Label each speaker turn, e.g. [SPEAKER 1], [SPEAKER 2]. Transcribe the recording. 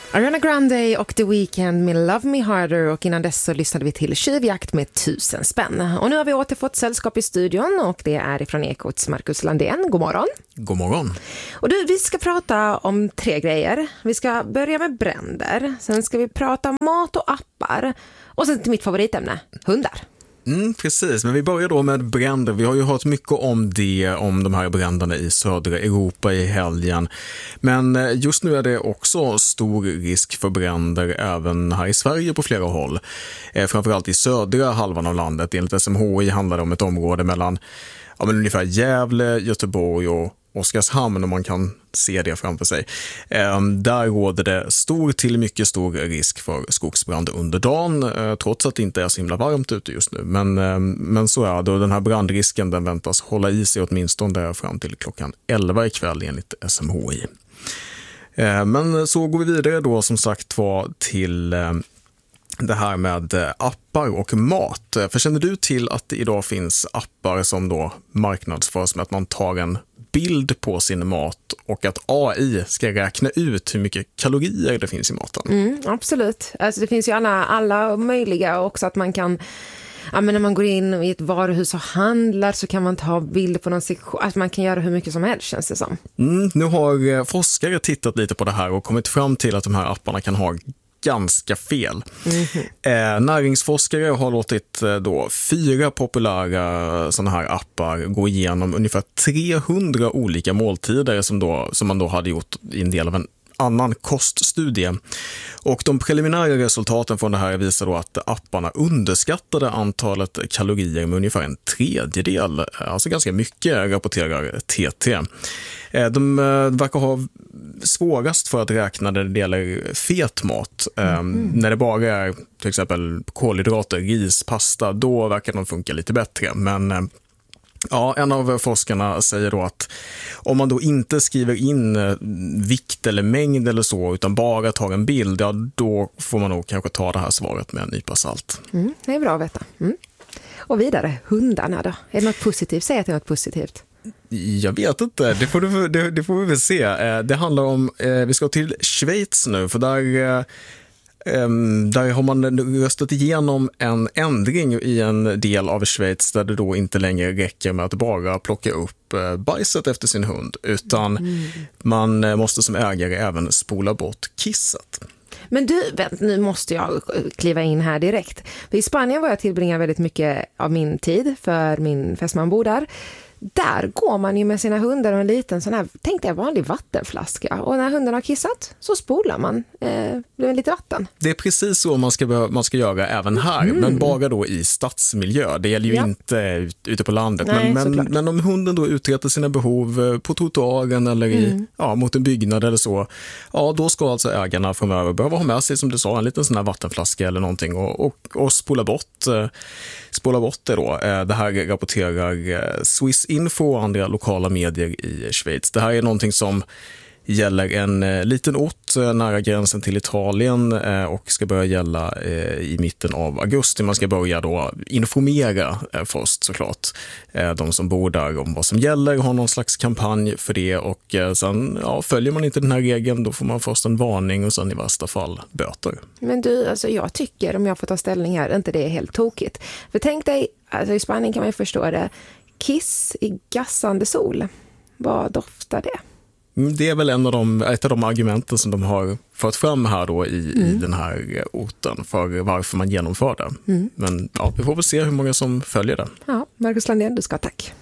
[SPEAKER 1] Ariana Grande och The Weeknd med Love Me Harder, och innan dess så lyssnade vi till Tjuvjakt med 1000 spänn. Och nu har vi återfått sällskap i studion, och det är ifrån Ekots Marcus Landén. God morgon.
[SPEAKER 2] God morgon.
[SPEAKER 1] Och du, vi ska prata om 3 grejer. Vi ska börja med bränder, sen ska vi prata om mat och appar, och sen till mitt favoritämne, hundar.
[SPEAKER 2] Precis, men vi börjar då med bränder. Vi har ju hört mycket om de här bränderna i södra Europa i helgen. Men just nu är det också stor risk för bränder även här i Sverige på flera håll. Framförallt i södra halvan av landet. Enligt SMHI handlar det om ett område mellan ungefär Gävle, Göteborg och Oskarshamn, om man kan se det framför sig. Där råder det stor till mycket stor risk för skogsbrand under dagen, trots att det inte är så himla varmt ute just nu. Men så är det, och den här brandrisken den väntas hålla i sig åtminstone fram till klockan 11 ikväll enligt SMHI. Men så går vi vidare då som sagt till det här med appar och mat. För känner du till att det idag finns appar som då marknadsförs med att man tar en bild på sin mat och att AI ska räkna ut hur mycket kalorier det finns i maten?
[SPEAKER 1] Absolut. Alltså det finns ju alla möjliga, också att man kan, när man går in i ett varuhus och handlar så kan man ta bilder på någon sektion. Alltså man kan göra hur mycket som helst, känns det som.
[SPEAKER 2] Nu har forskare tittat lite på det här och kommit fram till att de här apparna kan ha ganska fel. Näringsforskare har låtit 4 populära sådana här appar gå igenom ungefär 300 olika måltider som man då hade gjort i en del av en annan koststudie. Och de preliminära resultaten från det här visar då att apparna underskattade antalet kalorier med ungefär 1/3. Alltså ganska mycket, rapporterar TT. De verkar ha svårast för att räkna när det gäller fet mat. När det bara är till exempel kolhydrater, ris, pasta, då verkar de funka lite bättre. Men en av forskarna säger då att om man då inte skriver in vikt eller mängd eller så, utan bara tar en bild, då får man nog kanske ta det här svaret med en nypa salt.
[SPEAKER 1] Det är bra att veta. Och vidare, hundarna då? Är det något positivt? Säg att det är något positivt.
[SPEAKER 2] Jag vet inte, det får vi väl se. Det handlar om, vi ska till Schweiz nu, för där har man röstat igenom en ändring i en del av Schweiz där det då inte längre räcker med att bara plocka upp bajset efter sin hund, utan man måste som ägare även spola bort kisset.
[SPEAKER 1] Men du, nu måste jag kliva in här direkt. För i Spanien var jag tillbringar väldigt mycket av min tid, för min fästman bor där. Där går man ju med sina hundar och en liten sån här, tänkte jag, vanlig vattenflaska. Och när hunden har kissat så spolar man med lite vatten.
[SPEAKER 2] Det är precis så man ska göra även här, men bara då i stadsmiljö. Det gäller ju inte ute på landet.
[SPEAKER 1] Nej,
[SPEAKER 2] men om hunden då uträttar sina behov på trottoaren eller mot en byggnad eller så, då ska alltså ägarna framöver behöva ha med sig, som du sa, en liten sån här vattenflaska eller någonting och spola bort det då. Det här rapporterar Swiss Info och andra lokala medier i Schweiz. Det här är någonting som gäller en liten ort nära gränsen till Italien och ska börja gälla i mitten av augusti. Man ska börja då informera först såklart de som bor där om vad som gäller, ha någon slags kampanj för det, och sen följer man inte den här regeln, då får man först en varning och sen i värsta fall böter.
[SPEAKER 1] Men du, alltså jag tycker, om jag får ta ställning här, inte det är helt tokigt. För tänk dig, alltså i Spanien kan man ju förstå det, kiss i gassande sol. Vad doftar det?
[SPEAKER 2] Det är väl ett av de argumenten som de har fört fram här då i den här orten för varför man genomför det. Men vi får väl se hur många som följer det.
[SPEAKER 1] Ja, Marcus Landén, du ska tack.